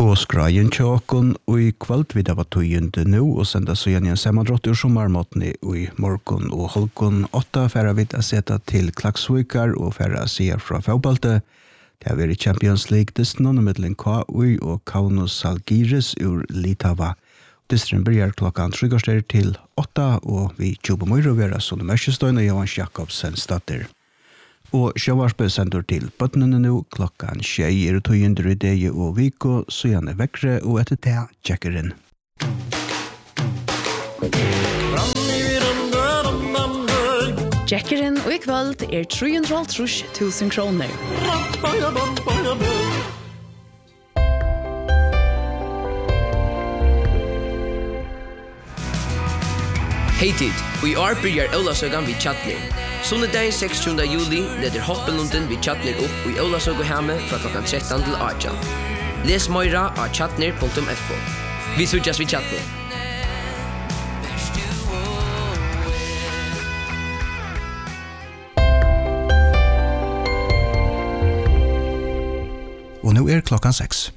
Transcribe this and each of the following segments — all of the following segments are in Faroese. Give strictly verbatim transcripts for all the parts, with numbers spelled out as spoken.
Og skrajen tjåkon og i kvalt vid av tøyende nå og senda så igjen i en sammandrott ur sommarmåtene og i morgon og holkon åtta færre vidt å seta til Klaksvikar og færre sier fra Faubalte. Det har vært Champions League-distenen mellom K U og Kaunas Žalgiris ur Litava. Distren börjar klockan tjugo till åtta och vi tjugo møyre vera sånne mørkestøyne Johan Jakobsen statter. Og sjøvarspe sender til bøttene nå klokkan tjei er tøyender i deg og viko, så gjerne vekkere og etter det tjekkeren. Tjekkeren og i kveld er tre hundre og halvtreds tusen kroner. Hej tid, och i år börjar Ólavsøkan vid Tjatnir. Sunnudagin seksogtjúgunda juli leder Hoppelunden vid Tjatnir upp i Ólavsøkuhemme fra klokkan tretton til átjan. Les meira av tjatnir punktum f o. Vi sutjas vid Tjatnir. Og nu er klokkan seks.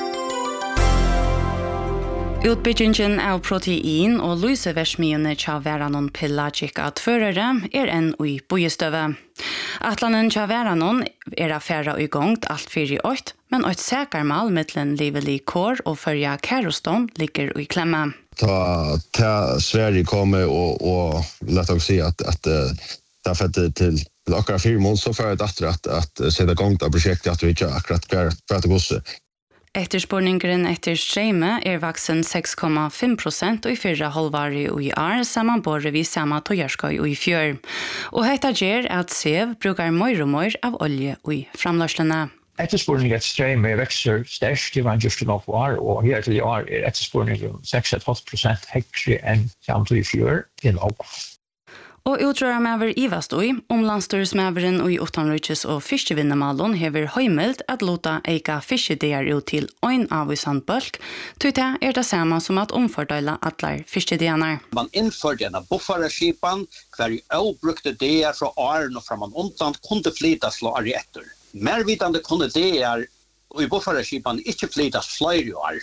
Utbyggingen av protein og luseversmiene tja veranon pelagic at førere er enn ui bojestøve. Atlanen tja veranon er affæra i gongt alt fyrir ått, men ått sækarmal mittlen livelig kår og førja kæroston ligger ui klemme. Ta, ta Sverige kommer og, og lett å si at, at uh, det er fett til akkurat fire måneder, så får jeg etter at, at sette gongt av prosjektet at vi ikke akkurat hver for gosse. Etterspurningen etter strømme er vaksen seks komma fem prosent og i fyrre halvårig og i år sammanbore vi samme togjerskøy og i fjør. Og hetta gjør at S E V brukar mer og mer av olje og i framlørslene. Etterspurningen etter strømme vekser størst i just nok år, og her til i år er etterspurningen seks komma åtta prosent høyere enn samt i fjør i nå. Og utrører med over Ivastøy, om landstyresmeveren og i utenrykes og fiskevinnemalen hever høymelt at låta eika fiskedier ut til øyn avvisant bølg, til det er det samme som at omfordøyla atler fiskedierne. Man innførte en bufferskipan, hver avbrukte dier fra åren og fra man undan kunne flytas flere etter. Mervidande kunne dier og i bufferskipan ikke flytas flere år.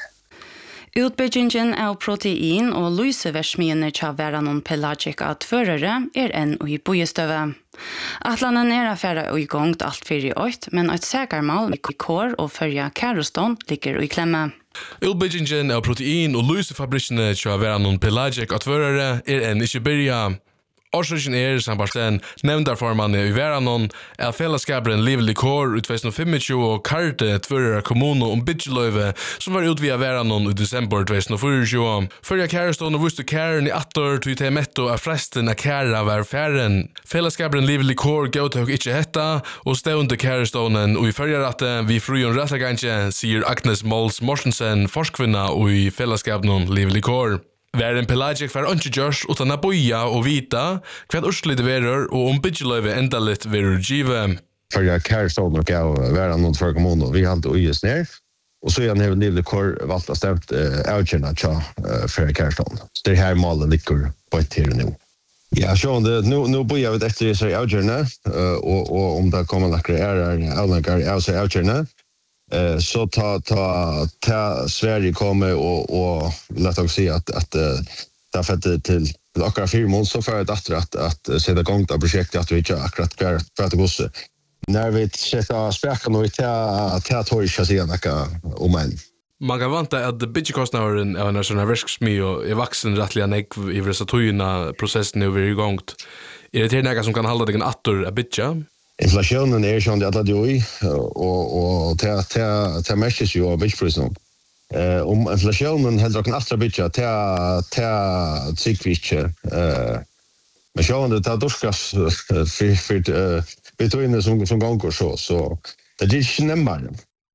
Utbyggingen av protein og luseversmiene tja veranon pelagic at førere er enn ui bojestøve. Atlanen er affæra ui gongt alt fyrir ått, men et sækarmal i kår og førja kæroston ligger ui klemme. Utbyggingen av protein og lusefabrikkene tja veranon pelagic at førere er enn ikke byrja. Årsøkken er, sambarsten, nevndarformanne i Veranon, er fellesskaperen Livelig Kår ut tjugo tjugofem og karte tvørere kommune om byggeløyve som var ut via Veranon i desember tjugo tjugofire. Førja kærestående vuste kæren i attor til til metto av fresten av kæra var færen. Fellesskaperen Livelig Kår gautok ikke hetta, og stående kærestånden og i førjaratte vi frujon rattaganje, sier Agnes Mols Morsensen, forskvinna og i fellesskapen Livelig Kår. Væren pelagic var ikke gjørs utan å boja og vita hva urslit verur og om byggeløyve enda litt verur givet. For jeg kærestånd og gav væren noen for kommunen, vi halte uges ned, og så igjen har vi Livelig Kår valgt å stemt uh, avkjenne tja uh, for kærestånd. Så det her målet ligger på et her nå. Ja, sånn, nå, nå boja vi etter seg avkjenne, uh, og, og om det kommer lakkere ærer, avlanger av seg avkjenne, Eh, så ta ta ta Sverige kommer och och låt oss säga att att ta fett till akkurat fire måneder så får jag att att att sätta igång det projektet att vi inte akkurat kvar för att gosse. När vi sätter späckan och ta ta torska sig några om en. Man kan vanta at byggekostnaden av en sånn verksmi og er vaksen rettelig an ekv i vresa tøyna prosessen over i gongt. Er det til nega som kan halda deg en attor a byggja? Inflationen er sånn at det er og og ta ta ta mesjes jo av byggprisen. Eh om inflationen helt dere attra byggja ta ta tsikvitje eh men sjån det ta duskas för för betoina som som gånger så så det er ikke nemmere.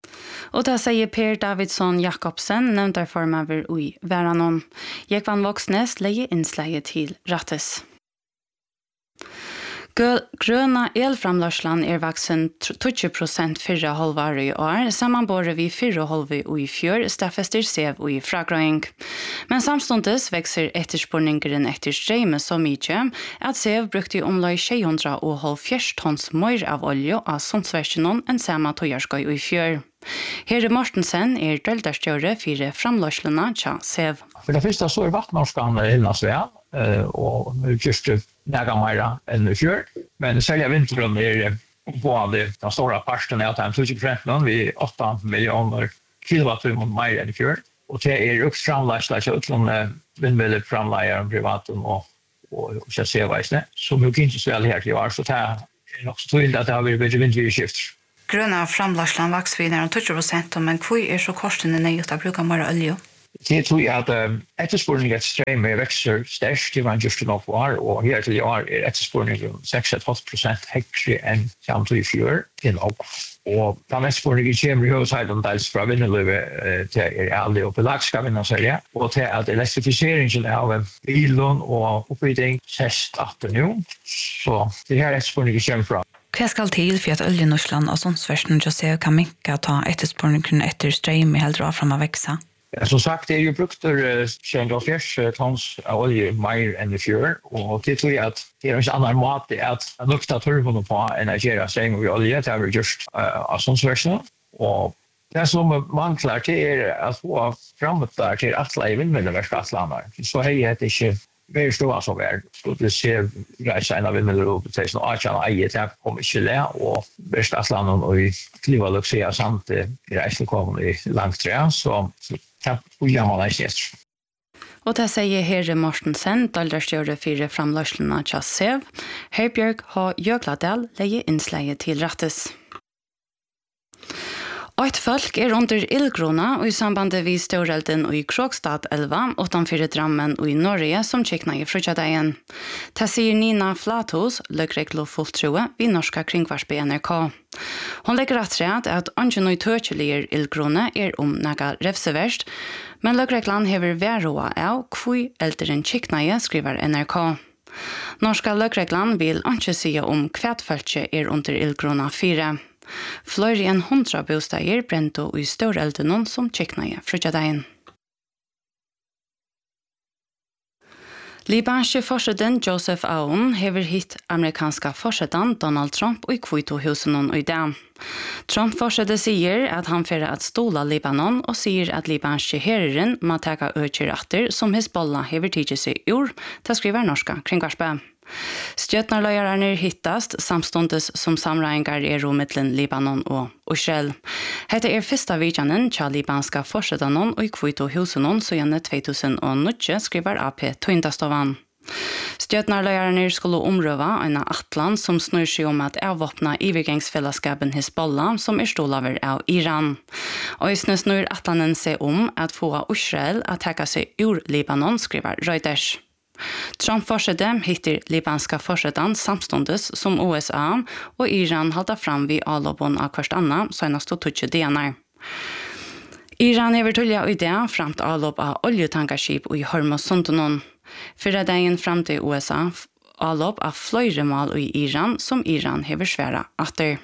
Og det sier Per Davidsson Jakobsen, nevndarformaver ui Veranon. Jekvann Voksnes leie innslaget til Rattes. Grøna elframlørslan er vaksen tjugo prosent fyrre halvår i år, sammanbore vi fyrre halvår i fjør, staffester sev og i fragrøying. Men samstundes vekser etterspurningen etter strømme så mye, at sev brukte omlag sju hundre og halvfjerds tons mer av olje av Sundsversjonen enn samme togjerskøy i fjør. Herre Mortensen er døldarstjøre for framløslene tja Sev. For det første så er vattnorskan hilnas vel, og just næga meira enn i fjør, men særlig vinteren er på den store parten av den tjugo prosent vi åtta millioner kilowattimmar mer enn i fjør, og det er også framløsla til utlån vindmøller framleier privaten og og så ser vi det som jo ikke så vel her til år, så det er nok så tydelig at det har vært bedre vindvirskift. Grønna framløslen vaks vi nær tjugo prosent, men hvor er så kostene nøyt å bruke mer olje? Det tror jeg at etterspurningen ekstremt vekster sterkt til man just nok var, og her til år er etterspurningen seks komma fem prosent høyere enn samtidig i fjør til nå. Og den etterspurningen kommer i hovedsaken dels fra vinnerløyve til er aldri oppe lagska vinnerserie, og til at elektrifiseringen av bilen og oppbygging sest atter nå, så det her etterspurningen kommer fra. Hva skal til for at oljenorskland og sånnsversen Jose kan minka ta etterspurningen etter strøm i heldre av frem av veksa? Ja, som sagt, det er jo brukt tjugoåtta tons av olje mer enn i fjør, og det tror jeg at det er en annen måte at lukta turboen på enn å gjøre streng og olje, det har vi gjort av sånnsversen, og det som mangler til er at få fremmet der til atle i vindmølleverk atlander, så har jeg ikke mer stående som er, så du ser reise en av vindmøller opp til sånn atjan og eier, det kommer ikke le, og verst atlander og i klivaluk sier samt reise kommer i langt tre, så og ja, man er ikke. Og det sier Herre Mortensen, daldarstjøre for framløslene tja Sev. Herbjørg har Jøgladal leie innsleie til rettes. Eit folk er under ildgrona og i sambandet vi Storelden og i Krogstad elva, utanfor Drammen og i Norge som kikna i frutjadeien. Det sier Nina Flathus, løgreglo fulltroe, vi norska kringvarsby N R K. Hon legger at rett at angen og tøtjelige ildgrone er om naga revseverst, men løgreglan hever væroa av kvui elderen kiknaie, skriver N R K. Norska løgreglan vil ikke si om kvætfølge er under ildgrona fire. Flere enn hundra bostader brente i Storelden som kiknaie frutjadeien. Libanske forsøden Joseph Aoun hever hitt amerikanska forsøden Donald Trump og i Kvitohusen og i dag. Trump forsødet sier at han fører at stola Libanon og sier at libanske herren må teka økeratter som Hezbollah hever tidsi seg ur, det skriver norska kringvarspe. Stjøtnarløyerne hittast samstundes som samreinger er romiddelen Libanon og Israel. Hette er fyrsta vidjanen tja libanska forsødanon og i Kvitohusenon så gjerne två tusen nio, skriver A P Tøyndastovan. Stjøtnarløyerne skulle omrøva en atlan som snur seg om at avvåpna ivergangsfellesskapen Hezbollah som er stolaver av Iran. Og i snur atlanen seg om at få Israel at teka seg ur Libanon, skriver Reuters. Trump forsødde hittir libanska forsødan samstundes som U S A og Iran halda fram vid avlåbon av hverst anna senast og tutsi dianar. Iran hever tullja i det framt avlåb av oljetankarskip i Hormuzsundunon. Fyrre dagen fram til U S A avlåb av fløyre mal i Iran som Iran hever sværa atter.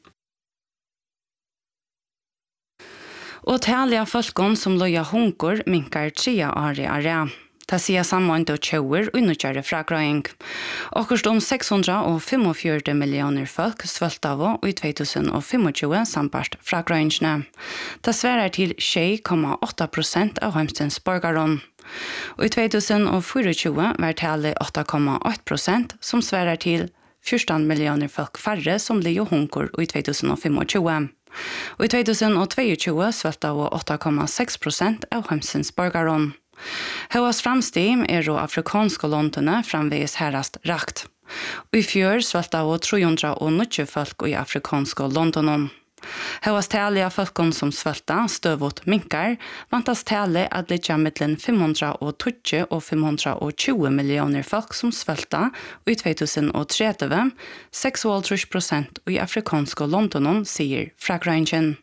Og talige folkene som loja hunker minkar tria ari ari. Det sier sammanhånd og tjauer og nødgjøre fragrøying. Akkurat om seks hundre femogfjøruti millioner folk svølt av og i to tusen tjuefem sampart fragrøyingene. Det sverer til sju komma åtta prosent av heimstens borgaron. Og i to tusen tjuefire var tallet åtta komma åtta prosent, som sverer til fjorton millioner folk færre som ligger hunker i to tusen tjuefem. Og i to tusen tjueto svølt av åtta komma seks prosent av heimstens borgaron. Høyas framstim er og afrikanske låntene framveges herrast rakt. Og i fjør svelt av tre hundre nio folk i afrikanske låntene. Høyas tale av folkene som svelta støvot minkar, vantas tale at ligger mittelen fem hundre tjueto og fem hundre tjue millioner folk som svelta i to tusen tretti, seksoghalvtrys prosent i afrikanske låntene, sier fragrøyingen.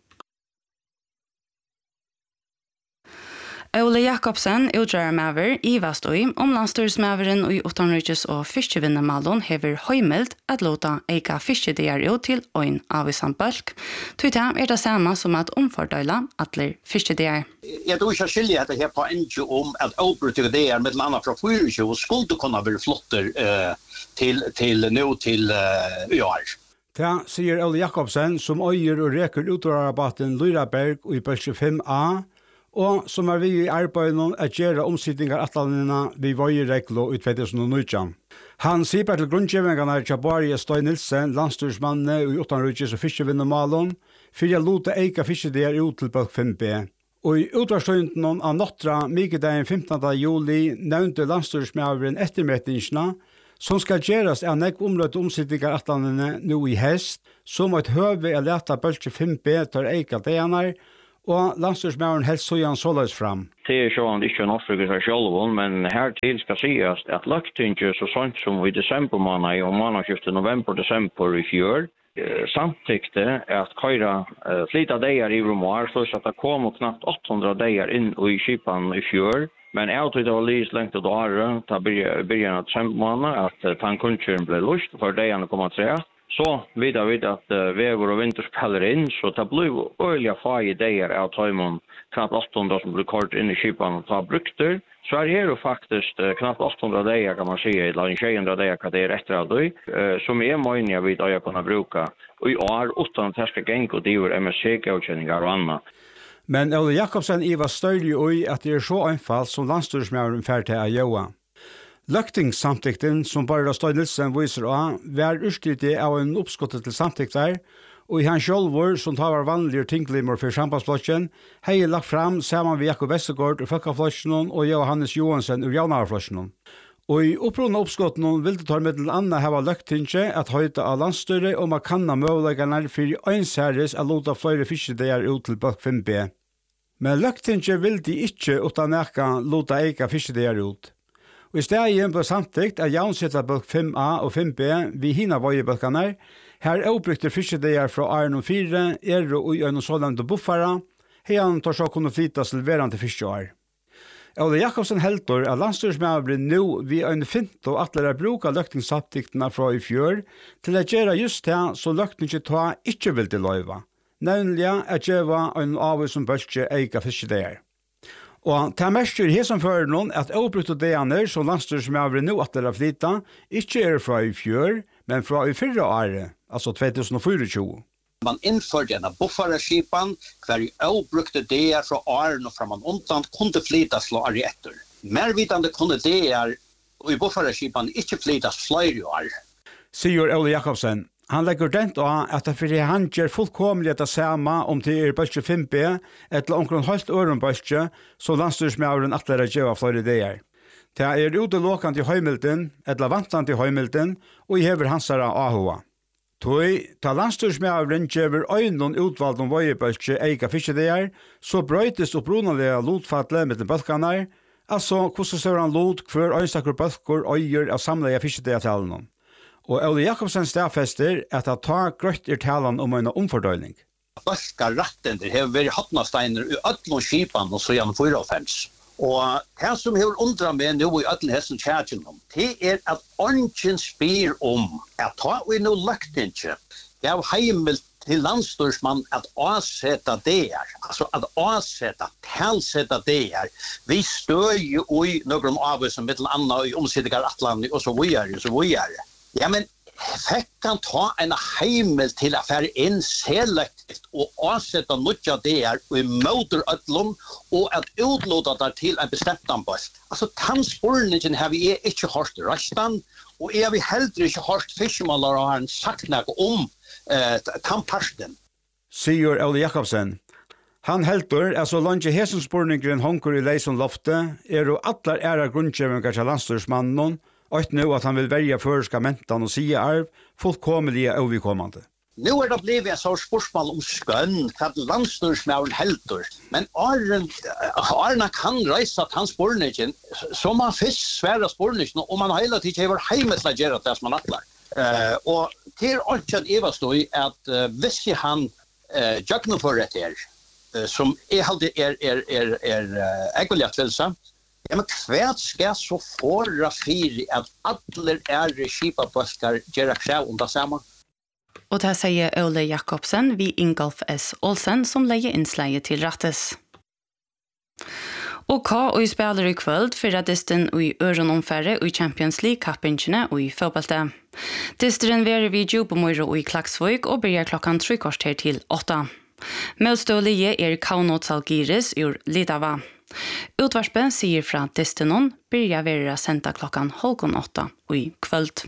Ole Jakobsen, utgjørermaver i Vastøy, om landstyrsmaveren i utenriks- og fiskevinnermalen hever høymeld at låta eika fiskedier ut til øyn av i sambølk. Tøyta er det samme som at omfordøyla atler fiskedier. Jeg tror ikke skilje at det her på enge om at avbryte det er med annet fra tjuefire skulle kunne være flotter uh, til, til nå til uh, år. Ta sier Ole Jakobsen, som øyer og reker utvararabatten Lyraberg og i Bølse fem A, og som er vi i arbeidet at gjøre omsidninger atlanene vi vøyereglo i tjuetusen. Han sier bare til grunnkjøvingene til Bari Støy Nilsen, landstyrsmannene i Utanrykjes og fiskevinnemalen, for jeg lot eika fiskedier ut til Bølk fem B. Og i utvarstøynden av Nottra, Mikedagen femtende juli, nevnte landstyrsmæveren ettermetningsene, som skal gjøres av nekk området omsidninger atlanene nå i hest, som et høve er leta Bølse fem B tar eika dejaner, og landstyrsmæveren helst så han såleis fram. Det er sånn ikke en oppfrygge seg selv, men her til skal sies at løgtinget så sånt som i desember måned, og månedskiftet november-desember i fjør, samtykte at køyre uh, flita deir i Romar, så at det kom knapt åtte hundre deir inn i skipan i fjør, men jeg tror det var lys lengt til året, til begynnelsen av desember måned, at uh, tankkunnskjøren ble lust, for deirene kom at tre. Så vidar vi at uh, vever og vinter spiller inn, så det ble øyelig fag i deir av tøymon, knapt åtte hundre som ble kort inn i skipan og ta brukter. Så er det jo faktisk uh, knapt åtte hundre deir, kan man si, eller tjue hundre deir hva det er etter av det, uh, som er møyne vi da jeg kunne bruke. Og i år, utan at jeg skal gjenge og driver M S C-godkjenninger og annet. Men Ole Jakobsen i var større i at det er så einfalt som landstyrsmæveren ferdig av Joa. Løgtingssamtikten, som bare Støy Nilsen viser av, var utstyrt av en oppskottet til samtikter, og i hans sjølvor, som tar vanlige tinglimmer for sambandsflotjen, hei lagt fram sammen med Jakob Vestergaard ur Folkeflotjen og Johannes Johansen ur Javnarflotjen. Og i opprunna oppskotten vil det ta med til Anna hava løgtinget at høyta av landstyret om å kanna møvleggerne for øynsherres å låta flere fiskedeier ut til Bølk fem B. Men løgtinget vil de ikke utan eka låta eika fiskedeier ut. Og i stedet ble samtikt at jaunsetta Bølk fem A og fem B vi hina vøyebølkene, her oppbrukte fiskedeier fra Arnon fire, er og i en sånne buffere, her tar så kunne flytas til verande fiskeår. Ole Jakobsen heldur at landstyrsmæveren nå vi en fint og at dere bruker løgtingssamtiktene fra i fjør til å gjøre just det som løgtinget ta ikke vil til løyva, nemlig at gjøre en av som bølge eika fiskedeier. Og det er mest i som fører noen at oppbrukte deianer som landstyrsmæveren nå at dere flyta ikke er fra i fjør, men fra i fyrre året, altså tjuetusen tjuefire. Man innførte en bufferskipan, hver i avbrukte deir fra åren og framan undan kunne flytas slå arri etter. Mervidande kunne deir og i bufferskipan ikke flytas flere år. Sier Ole Jakobsen. Han legger dent av at det fyrir han gjør fullkomlig det samme om det er Bølse fem B, etter omkring halvt øren Bølse, så landstyrsmæveren atler å gjøre flere deir. Det er utelåkant i høymilden, eller vantant i høymilden, og i hever hansara ahoa. Toi, ta landstyrsmæveren gjør øynene utvalgt om vøyebølse eika fiskedeier, så brøytes opprunalige lotfatlet med bølkene, altså hvordan står han lot hver øynstakker bølker øyer av samleie fiskedeier. Og Ole Jakobsen stedfester at det tar grøtt i talen om en omfordøyning. Bølka rettender har vært hattnasteiner i ødlån skipan og så gjennom fyrofems. Og det som har undret meg nå i ødlån hessen kjærgjennom, det er at ånden spyr om at ta vi nå lagt ikke. Det er heimel til landstyrsmann at avsette det er, altså at avsette, tilsette det er. Vi støy jo i noen av oss som mittel anna i omsiddigar atlandet og så videre, så videre. Ja, men fikk han ta en heimel til å fære inn selektivt og avsette noe der i motorødlom og at utlåta det til en bestemt anbøst. Altså, tannspårningen har vi ikke hørt rastan, og jeg har vi heller ikke hørt fiskemaler sagt noe om eh, tannparsten. Sier Ole Jakobsen. Han heldur at så langt hesenspårningen honker i leisen loftet, er jo atler æra grunnkjøvingar til landstyrsmannen, og nå at han vil velge føreska mentan og sige arv, fullkomlige og overkommende. Nå er det blevet en sånn spørsmål om skønn, hva landstyrsmæveren heldur. Men Arne kan reise til hans spørningen, så man først svære spørningen, og man hele tiden har vært hjemme til å gjøre det som man atler. Uh, og til alt at Eva stod i at uh, hvis han uh, gjennomfører dette her, uh, som er alltid er, er, er, er uh, egentlig tvilsa, ja, men hva skal så fåra fyri at alle er skipabøskar gjør krav om det samme? Og det sier Ole Jakobsen vi Ingolf S. Olsen som leier innsleie til rattes. Og K og i spiller i kvöld for at disten i øren omfærre i Champions League-kappingene og i fotballet. Disteren verer vi jo på Møyre og i Klaksvøk og begynner klokken tre kvarter til åtta. Møtstålige er Kauno Zalgiris ur Lidava. Utvarspe sier fra distenen begynner være senta klokken halvgån åtta og i kvöld.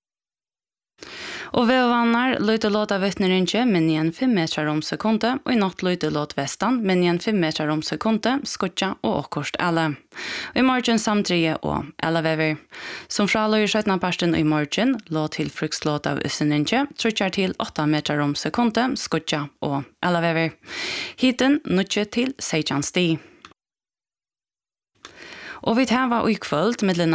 Og ved vannar løyte låt av vittnerinje, men igjen fem meter om sekunde, og i natt løyte låt vestan, men igjen fem meter om sekunde, skutja og okkurst alle. Og i morgen samtrige og alle vever. Som fra løyer sjøtna parsten i morgen, låt til frukslåt av vittnerinje, trutjar til åtta meter om sekunde, skutja og alle vever. Hiten nutje til seitjan sti. Og vi tar var i kvöld med